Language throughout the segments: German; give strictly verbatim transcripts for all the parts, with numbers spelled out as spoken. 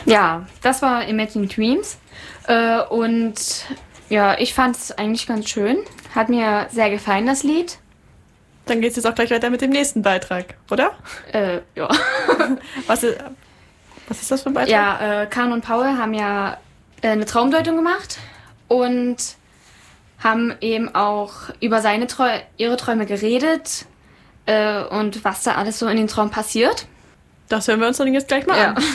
Ja, das war Imagine Dreams. Äh, und ja, ich fand es eigentlich ganz schön. Hat mir sehr gefallen, das Lied. Dann geht es jetzt auch gleich weiter mit dem nächsten Beitrag, oder? Äh, ja. was, ist, was ist das für ein Beitrag? Ja, äh, Karen und Paul haben ja äh, eine Traumdeutung gemacht und haben eben auch über seine Trau- ihre Träume geredet äh, und was da alles so in den Traum passiert. Das hören wir uns dann jetzt gleich mal ja. an.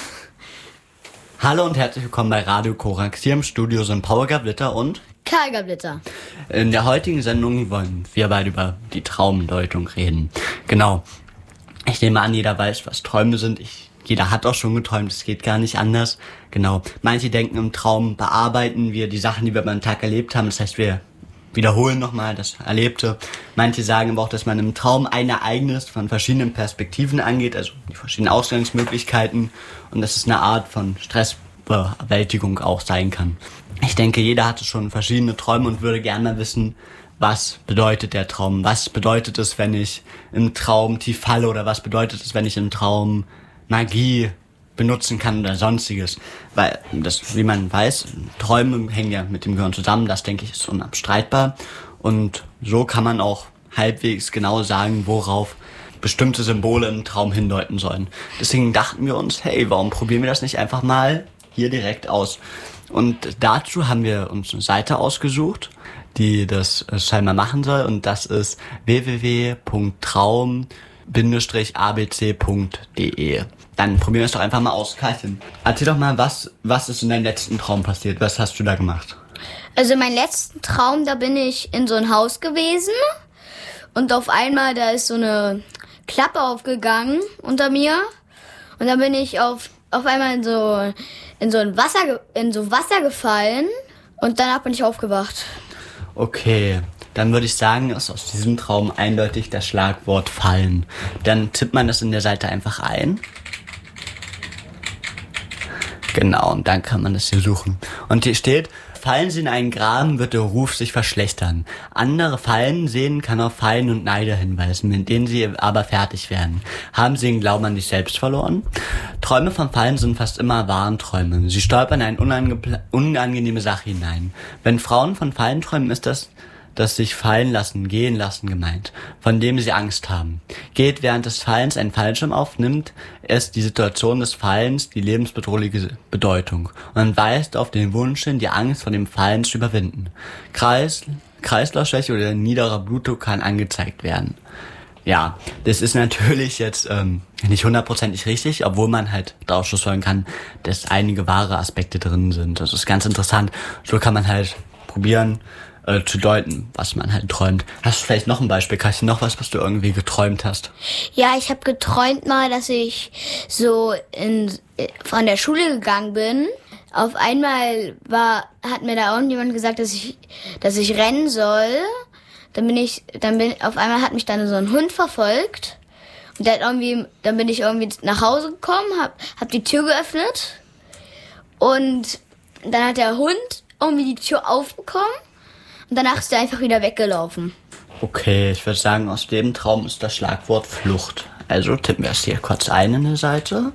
Hallo und herzlich willkommen bei Radio Korax. Hier im Studio sind Paul Gablitter und Karl Gablitter. In der heutigen Sendung wollen wir beide über die Traumdeutung reden. Genau. Ich nehme an, jeder weiß, was Träume sind. Ich, jeder hat auch schon geträumt, es geht gar nicht anders. Genau. Manche denken, im Traum bearbeiten wir die Sachen, die wir beim Tag erlebt haben. Das heißt, wir wiederholen nochmal das Erlebte. Manche sagen aber auch, dass man im Traum ein Ereignis von verschiedenen Perspektiven angeht, also die verschiedenen Ausgangsmöglichkeiten, und dass es eine Art von Stressbewältigung auch sein kann. Ich denke, jeder hatte schon verschiedene Träume und würde gerne mal wissen, was bedeutet der Traum? Was bedeutet es, wenn ich im Traum tief falle, oder was bedeutet es, wenn ich im Traum Magie benutzen kann oder sonstiges? Weil, das, wie man weiß, Träume hängen ja mit dem Gehirn zusammen, das denke ich ist unabstreitbar. Und so kann man auch halbwegs genau sagen, worauf bestimmte Symbole im Traum hindeuten sollen. Deswegen dachten wir uns, hey, warum probieren wir das nicht einfach mal hier direkt aus? Und dazu haben wir uns eine Seite ausgesucht, die das scheinbar machen soll, und das ist w w w punkt traum Bindestrich a b c punkt d e. Dann probieren wir es doch einfach mal aus. Katrin, erzähl doch mal, was, was ist in deinem letzten Traum passiert? Was hast du da gemacht? Also in meinem letzten Traum, da bin ich in so ein Haus gewesen und auf einmal, da ist so eine Klappe aufgegangen unter mir und dann bin ich auf, auf einmal in so, in so ein Wasser, in so Wasser gefallen und danach bin ich aufgewacht. Okay. Dann würde ich sagen, ist aus diesem Traum eindeutig das Schlagwort fallen. Dann tippt man das in der Seite einfach ein. Genau, und dann kann man das hier suchen. Und hier steht, fallen Sie in einen Graben, wird der Ruf sich verschlechtern. Andere Fallen sehen kann auf Fallen und Neider hinweisen, mit denen Sie aber fertig werden. Haben Sie den Glauben an sich selbst verloren? Träume von Fallen sind fast immer Warnträume. Sie stolpern in eine unange- unangenehme Sache hinein. Wenn Frauen von Fallen träumen, ist das das sich fallen lassen, gehen lassen gemeint, von dem sie Angst haben. Geht während des Fallens ein Fallschirm auf, nimmt es die Situation des Fallens die lebensbedrohliche Bedeutung und weist auf den Wunsch hin, die Angst vor dem Fallen zu überwinden. Kreis, Kreislaufschwäche oder niederer Blutdruck kann angezeigt werden. Ja, das ist natürlich jetzt ähm, nicht hundertprozentig richtig, obwohl man halt daraus schlussfolgern kann, dass einige wahre Aspekte drin sind. Das ist ganz interessant. So kann man halt probieren, Äh, zu deuten, was man halt träumt. Hast du vielleicht noch ein Beispiel? Kannst du noch was, was du irgendwie geträumt hast? Ja, ich habe geträumt mal, dass ich so in, von der Schule gegangen bin. Auf einmal war, hat mir da irgendjemand gesagt, dass ich, dass ich rennen soll. Dann bin ich, dann bin, auf einmal hat mich dann so ein Hund verfolgt. Und der hat irgendwie, dann bin ich irgendwie nach Hause gekommen, hab, hab die Tür geöffnet. Und dann hat der Hund irgendwie die Tür aufbekommen. Und danach ist er einfach wieder weggelaufen. Okay, ich würde sagen, aus dem Traum ist das Schlagwort Flucht. Also tippen wir es hier kurz ein in der Seite.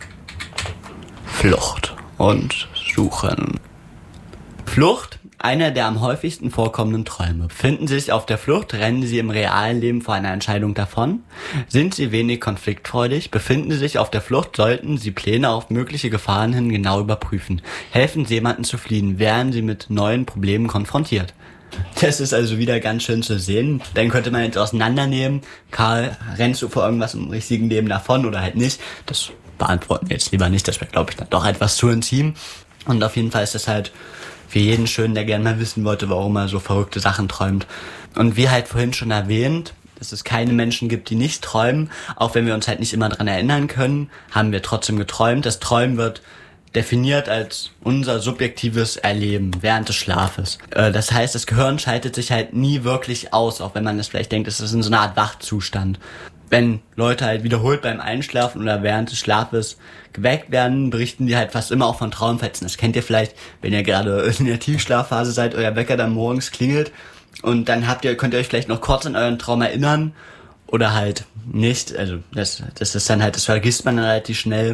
Flucht und suchen. Flucht, einer der am häufigsten vorkommenden Träume. Befinden Sie sich auf der Flucht, rennen Sie im realen Leben vor einer Entscheidung davon? Sind Sie wenig konfliktfreudig? Befinden Sie sich auf der Flucht, sollten Sie Pläne auf mögliche Gefahren hin genau überprüfen. Helfen Sie jemandem zu fliehen, werden Sie mit neuen Problemen konfrontiert. Das ist also wieder ganz schön zu sehen. Dann könnte man jetzt auseinandernehmen. Karl, rennst du vor irgendwas im richtigen Leben davon oder halt nicht? Das beantworten wir jetzt lieber nicht. Das wäre, glaube ich, dann doch etwas zu intim. Und auf jeden Fall ist das halt für jeden schön, der gerne mal wissen wollte, warum er so verrückte Sachen träumt. Und wie halt vorhin schon erwähnt, dass es keine Menschen gibt, die nicht träumen. Auch wenn wir uns halt nicht immer dran erinnern können, haben wir trotzdem geträumt. Das Träumen wird definiert als unser subjektives Erleben während des Schlafes. Äh, das heißt, das Gehirn schaltet sich halt nie wirklich aus, auch wenn man das vielleicht denkt, es ist in so einer Art Wachzustand. Wenn Leute halt wiederholt beim Einschlafen oder während des Schlafes geweckt werden, berichten die halt fast immer auch von Traumfetzen. Das kennt ihr vielleicht, wenn ihr gerade in der Tiefschlafphase seid, euer Wecker dann morgens klingelt und dann habt ihr, könnt ihr euch vielleicht noch kurz an euren Traum erinnern oder halt nicht. Also das, das ist dann halt, das vergisst man dann relativ schnell.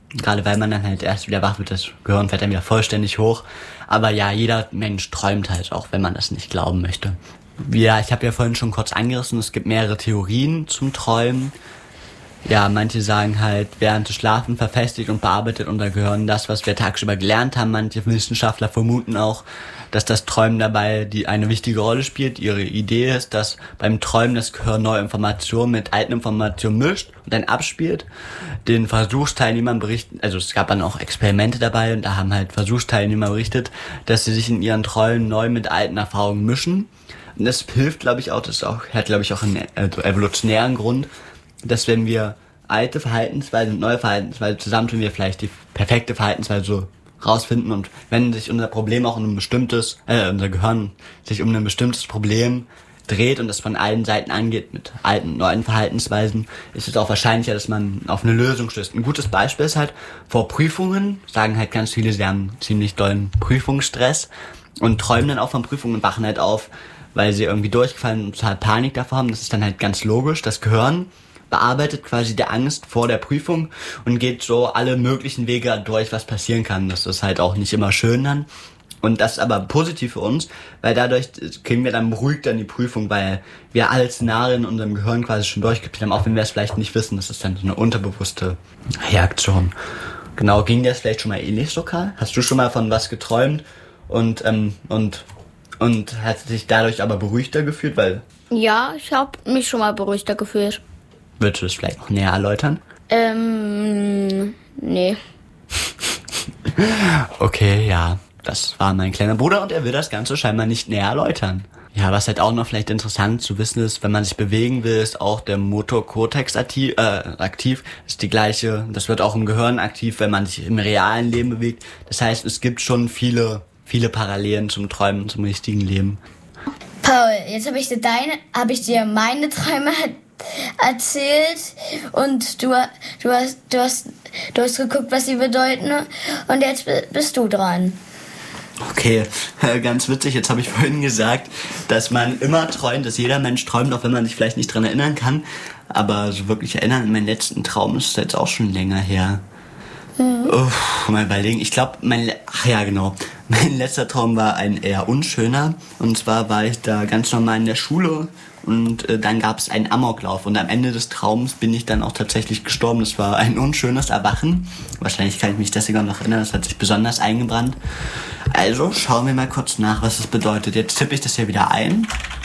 Gerade weil man dann halt erst wieder wach wird, das Gehirn fährt dann wieder vollständig hoch. Aber ja, jeder Mensch träumt halt, auch wenn man das nicht glauben möchte. Ja, ich habe ja vorhin schon kurz angerissen, es gibt mehrere Theorien zum Träumen. Ja, manche sagen halt, während des Schlafens verfestigt und bearbeitet unser Gehirn das, was wir tagsüber gelernt haben. Manche Wissenschaftler vermuten auch, dass das Träumen dabei die eine wichtige Rolle spielt. Ihre Idee ist, dass beim Träumen das Gehirn neue Informationen mit alten Informationen mischt und dann abspielt. Den Versuchsteilnehmern berichten, also es gab dann auch Experimente dabei und da haben halt Versuchsteilnehmer berichtet, dass sie sich in ihren Träumen neu mit alten Erfahrungen mischen. Und das hilft, glaube ich, auch, das ist auch, hat, glaube ich, auch einen also evolutionären Grund, dass wenn wir alte Verhaltensweisen und neue Verhaltensweisen zusammentun, wir vielleicht die perfekte Verhaltensweise so rausfinden. Und wenn sich unser Problem auch um ein bestimmtes, äh, unser Gehirn sich um ein bestimmtes Problem dreht und das von allen Seiten angeht mit alten, neuen Verhaltensweisen, ist es auch wahrscheinlicher, dass man auf eine Lösung stößt. Ein gutes Beispiel ist halt, vor Prüfungen sagen halt ganz viele, sie haben ziemlich dollen Prüfungsstress und träumen dann auch von Prüfungen und wachen halt auf, weil sie irgendwie durchgefallen und total Panik davor haben. Das ist dann halt ganz logisch. Das Gehirn bearbeitet quasi die Angst vor der Prüfung und geht so alle möglichen Wege durch, was passieren kann. Das ist halt auch nicht immer schön dann. Und das ist aber positiv für uns, weil dadurch kriegen wir dann beruhigt an die Prüfung, weil wir alle Szenarien in unserem Gehirn quasi schon durchgespielt haben, auch wenn wir es vielleicht nicht wissen. Das ist dann so eine unterbewusste Reaktion. Genau, ging dir das vielleicht schon mal ähnlich so, Karl? Hast du schon mal von was geträumt und, ähm, und, und hast dich dadurch aber beruhigter gefühlt, weil... Ja, ich habe mich schon mal beruhigter gefühlt. Würdest du das vielleicht noch näher erläutern? Ähm, nee. Okay, ja, das war mein kleiner Bruder und er will das Ganze scheinbar nicht näher erläutern. Ja, was halt auch noch vielleicht interessant zu wissen ist, wenn man sich bewegen will, ist auch der Motor-Cortex aktiv, äh, aktiv. Ist die gleiche, das wird auch im Gehirn aktiv, wenn man sich im realen Leben bewegt. Das heißt, es gibt schon viele, viele Parallelen zum Träumen, zum richtigen Leben. Paul, jetzt habe ich dir deine, habe ich dir meine Träume erzählt und du, du hast, du hast, du hast geguckt, was sie bedeuten und jetzt bist du dran. Okay, ganz witzig, jetzt habe ich vorhin gesagt, dass man immer träumt, dass jeder Mensch träumt, auch wenn man sich vielleicht nicht dran erinnern kann, aber so wirklich erinnern an meinen letzten Traum ist jetzt auch schon länger her. Mhm. Uff, mal überlegen, ich glaube, mein, ach ja genau, mein letzter Traum war ein eher unschöner und zwar war ich da ganz normal in der Schule. Und äh, dann gab es einen Amoklauf und am Ende des Traums bin ich dann auch tatsächlich gestorben. Das war ein unschönes Erwachen. Wahrscheinlich kann ich mich deswegen noch erinnern, das hat sich besonders eingebrannt. Also schauen wir mal kurz nach, was das bedeutet. Jetzt tippe ich das hier wieder ein.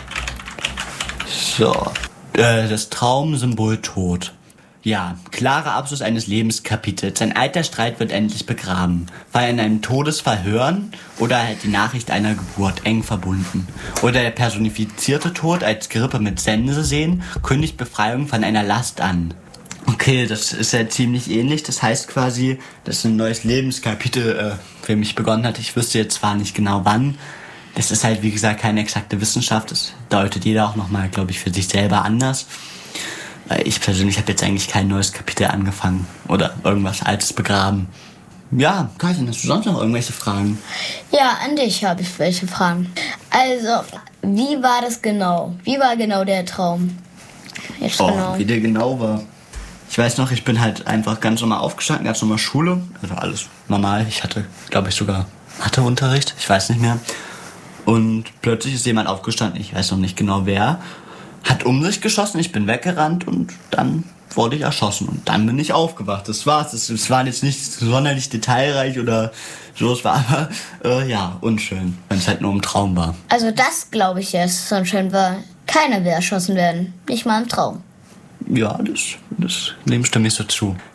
So, äh, das Traumsymbol Tod. Ja, klarer Abschluss eines Lebenskapitels. Ein alter Streit wird endlich begraben. War in einem Todesfall hören oder halt die Nachricht einer Geburt eng verbunden. Oder der personifizierte Tod als Grippe mit Sense sehen, kündigt Befreiung von einer Last an. Okay, das ist ja ziemlich ähnlich. Das heißt quasi, dass ein neues Lebenskapitel äh, für mich begonnen hat. Ich wüsste jetzt zwar nicht genau wann. Das ist halt, wie gesagt, keine exakte Wissenschaft. Das deutet jeder auch nochmal, glaube ich, für sich selber anders. Ich persönlich habe jetzt eigentlich kein neues Kapitel angefangen oder irgendwas Altes begraben. Ja, Katrin, hast du sonst noch irgendwelche Fragen? Ja, an dich habe ich welche Fragen. Also, wie war das genau? Wie war genau der Traum? Jetzt oh, genau. Wie der genau war. Ich weiß noch, ich bin halt einfach ganz normal aufgestanden, ganz normal Schule. Also alles normal. Ich hatte, glaube ich, sogar Matheunterricht. Ich weiß nicht mehr. Und plötzlich ist jemand aufgestanden, ich weiß noch nicht genau wer, hat um sich geschossen, ich bin weggerannt und dann wurde ich erschossen. Und dann bin ich aufgewacht. Das war's. Es, es war jetzt nicht sonderlich detailreich oder so. Es war aber, äh, ja, unschön. Wenn es halt nur ein Traum war. Also das glaube ich ja, dass es unschön war. Keiner will erschossen werden. Nicht mal im Traum. Ja, das, das dem stimme ich so zu.